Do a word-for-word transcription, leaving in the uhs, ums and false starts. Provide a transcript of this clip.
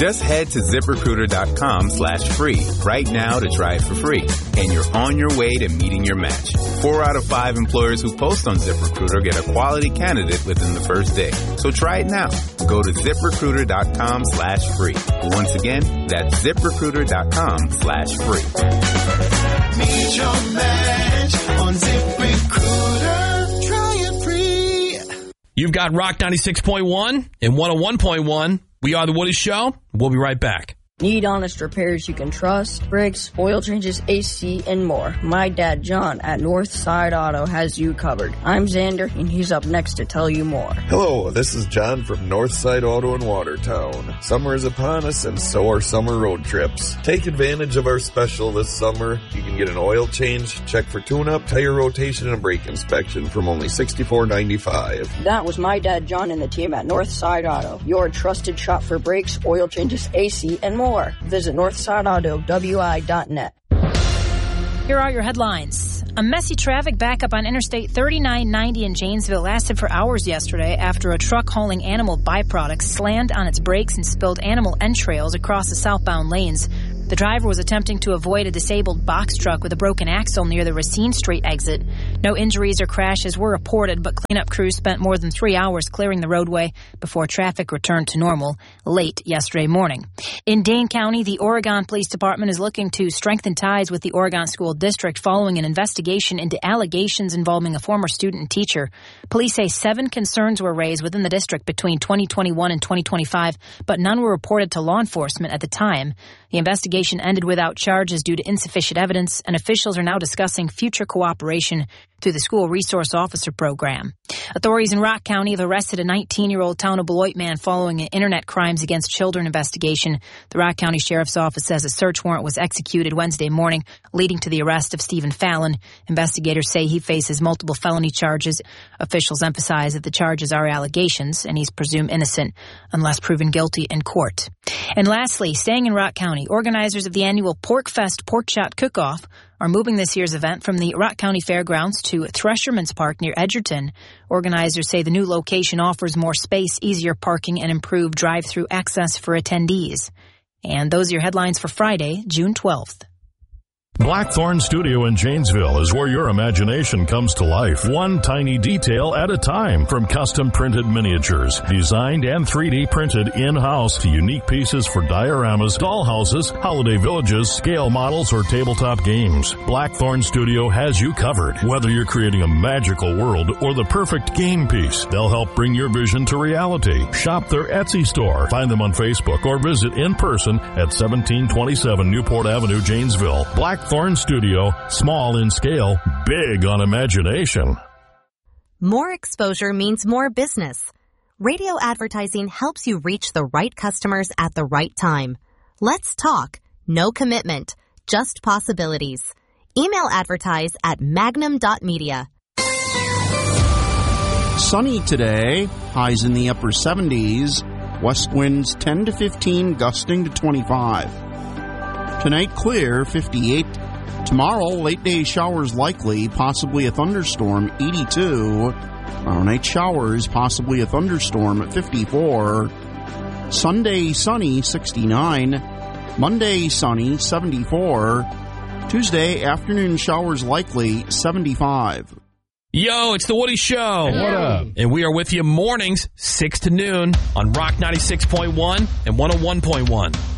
Just head to ZipRecruiter.com slash free right now to try it for free. And you're on your way to meeting your match. Four out of five employers who post on ZipRecruiter get a quality candidate within the first day. So try it now. Go to ZipRecruiter.com slash free. Once again, that's ZipRecruiter.com slash free. Meet your match on ZipRecruiter. Try it free. You've got Rock ninety-six point one and one oh one point one. We are The Woody Show. We'll be right back. Need honest repairs you can trust, brakes, oil changes, A C, and more. My dad, John, at Northside Auto has you covered. I'm Xander, and he's up next to tell you more. Hello, this is John from Northside Auto in Watertown. Summer is upon us, and so are summer road trips. Take advantage of our special this summer. You can get an oil change, check for tune-up, tire rotation, and a brake inspection from only sixty-four ninety-five. That was my dad, John, and the team at Northside Auto, your trusted shop for brakes, oil changes, A C, and more. Visit Northside Auto W I dot net. Here are your headlines. A messy traffic backup on Interstate thirty-nine ninety in Janesville lasted for hours yesterday after a truck hauling animal byproducts slammed on its brakes and spilled animal entrails across the southbound lanes. The driver was attempting to avoid a disabled box truck with a broken axle near the Racine Street exit. No injuries or crashes were reported, but cleanup crews spent more than three hours clearing the roadway before traffic returned to normal late yesterday morning. In Dane County, the Oregon Police Department is looking to strengthen ties with the Oregon School District following an investigation into allegations involving a former student and teacher. Police say seven concerns were raised within the district between twenty twenty-one and twenty twenty-five, but none were reported to law enforcement at the time. The investigation ended without charges due to insufficient evidence, and officials are now discussing future cooperation through the School Resource Officer Program. Authorities in Rock County have arrested a nineteen-year-old Town of Beloit man following an Internet Crimes Against Children investigation. The Rock County Sheriff's Office says a search warrant was executed Wednesday morning, leading to the arrest of Stephen Fallon. Investigators say he faces multiple felony charges. Officials emphasize that the charges are allegations, and he's presumed innocent unless proven guilty in court. And lastly, staying in Rock County, organizers of the annual Pork Fest Pork Chop Cook-Off are moving this year's event from the Rock County Fairgrounds to Thresherman's Park near Edgerton. Organizers say the new location offers more space, easier parking, and improved drive-through access for attendees. And those are your headlines for Friday, June twelfth. Blackthorn Studio in Janesville is where your imagination comes to life, one tiny detail at a time. From custom printed miniatures, designed and three D printed in-house, to unique pieces for dioramas, dollhouses, holiday villages, scale models, or tabletop games. Blackthorn Studio has you covered. Whether you're creating a magical world or the perfect game piece, they'll help bring your vision to reality. Shop their Etsy store. Find them on Facebook or visit in person at seventeen twenty-seven Newport Avenue, Janesville. Blackthorn Thorn Studio, small in scale, big on imagination. More exposure means more business. Radio advertising helps you reach the right customers at the right time. Let's talk. No commitment, just possibilities. Email advertise at magnum dot media. Sunny today, highs in the upper seventies, west winds ten to fifteen, gusting to twenty-five. Tonight, clear, fifty-eight. Tomorrow, late day showers likely, possibly a thunderstorm, eighty-two. Tomorrow night showers, possibly a thunderstorm, at fifty-four. Sunday, sunny, sixty-nine. Monday, sunny, seventy-four. Tuesday, afternoon showers likely, seventy-five. Yo, it's The Woody Show. Hey, what up? And we are with you mornings, six to noon, on Rock ninety-six point one and one oh one point one.